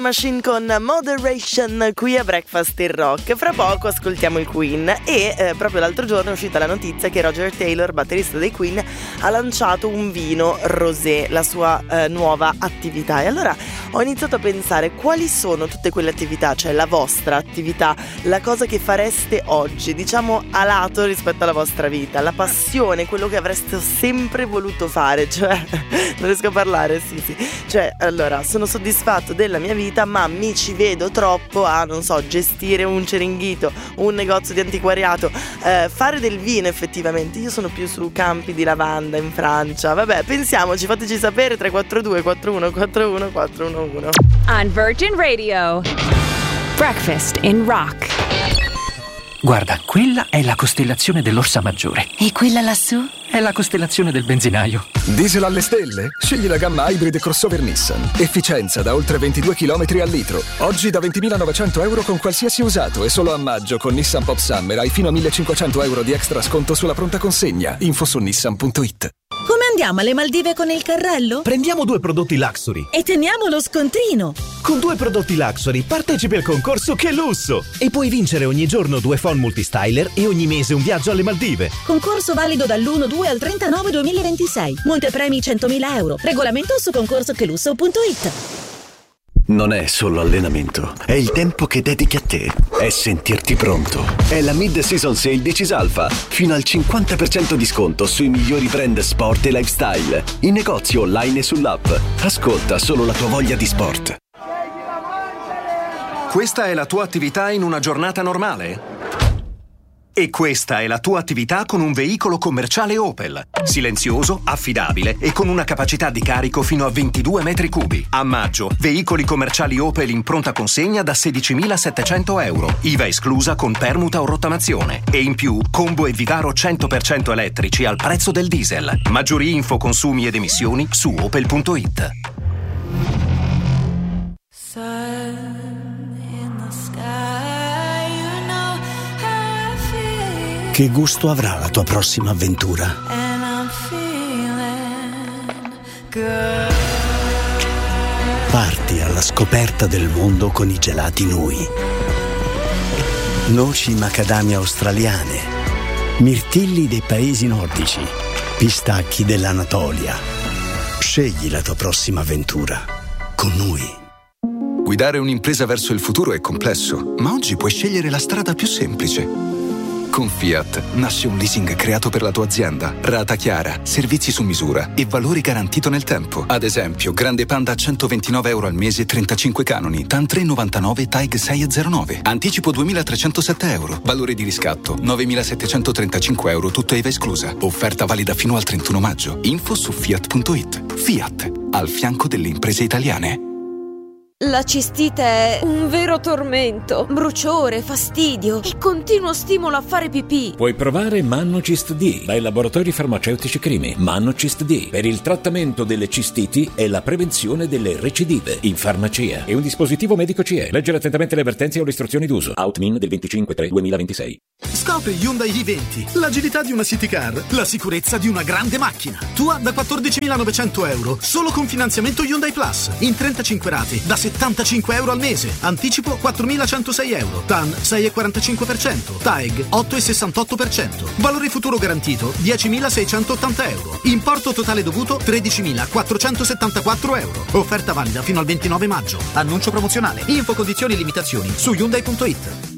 Machine con Moderation qui a Breakfast in Rock. Fra poco ascoltiamo il Queen e proprio l'altro giorno è uscita la notizia che Roger Taylor, batterista dei Queen, ha lanciato un vino rosé, la sua nuova attività. E allora ho iniziato a pensare quali sono tutte quelle attività, cioè la vostra attività, la cosa che fareste oggi, diciamo a lato rispetto alla vostra vita, la passione, quello che avreste sempre voluto fare, cioè non riesco a parlare, sì, cioè allora sono soddisfatto della mia vita, ma mi ci vedo troppo a, non so, gestire un ceringhito, un negozio di antiquariato, fare del vino effettivamente. Io sono più su campi di lavanda in Francia. Vabbè, pensiamoci, fateci sapere 342 4141 411. On Virgin Radio, Breakfast in Rock. Guarda, quella è la costellazione dell'Orsa Maggiore. E quella lassù? È la costellazione del benzinaio. Diesel alle stelle? Scegli la gamma Hybrid crossover Nissan. Efficienza da oltre 22 km al litro. Oggi da 20.900 euro con qualsiasi usato e solo a maggio con Nissan Pop Summer hai fino a 1.500 euro di extra sconto sulla pronta consegna. Info su nissan.it. Come andiamo alle Maldive con il carrello? Prendiamo 2 prodotti Luxury e teniamo lo scontrino. Con 2 prodotti Luxury partecipi al concorso Che Lusso e puoi vincere ogni giorno 2 phon multistyler e ogni mese un viaggio alle Maldive. Concorso valido dall'1/2 al 39/2026. Montepremi 100.000 euro. Regolamento su concorsochelusso.it. Non è solo allenamento, è il tempo che dedichi a te, è sentirti pronto. È la Mid-Season Sale di Cisalfa, fino al 50% di sconto sui migliori brand sport e lifestyle, in negozio online e sull'app. Ascolta solo la tua voglia di sport. Questa è la tua attività in una giornata normale? E questa è la tua attività con un veicolo commerciale Opel. Silenzioso, affidabile e con una capacità di carico fino a 22 metri cubi. A maggio, veicoli commerciali Opel in pronta consegna da 16.700 euro. IVA esclusa con permuta o rottamazione. E in più, combo e Vigaro 100% elettrici al prezzo del diesel. Maggiori info, consumi ed emissioni su opel.it. Che gusto avrà la tua prossima avventura? Parti alla scoperta del mondo con i gelati Nui. Noci macadamia australiane, mirtilli dei paesi nordici, pistacchi dell'Anatolia. Scegli la tua prossima avventura con Nui. Guidare un'impresa verso il futuro è complesso, ma oggi puoi scegliere la strada più semplice. Con Fiat nasce un leasing creato per la tua azienda, rata chiara, servizi su misura e valori garantito nel tempo. Ad esempio, Grande Panda a 129 euro al mese, 35 canoni, TAN 399, TAG 609. Anticipo 2.307 euro, valore di riscatto 9.735 euro, tutto IVA esclusa. Offerta valida fino al 31 maggio. Info su Fiat.it. Fiat, al fianco delle imprese italiane. La cistite è un vero tormento, bruciore, fastidio e continuo stimolo a fare pipì. Puoi provare Mannocist D dai laboratori farmaceutici Crimi. Mannocist D per il trattamento delle cistiti e la prevenzione delle recidive in farmacia. È un dispositivo medico CE. Leggere attentamente le avvertenze o le istruzioni d'uso. Outmin del 25/3/2026. Scopri Hyundai i20, l'agilità di una city car, la sicurezza di una grande macchina. Tua da 14.900 euro, solo con finanziamento Hyundai Plus, in 35 rate, da 75 euro al mese. Anticipo 4.106 euro. TAN 6,45%. TAEG 8,68%. Valore futuro garantito 10.680 euro. Importo totale dovuto 13.474 euro. Offerta valida fino al 29 maggio. Annuncio promozionale. Info, condizioni e limitazioni su Hyundai.it.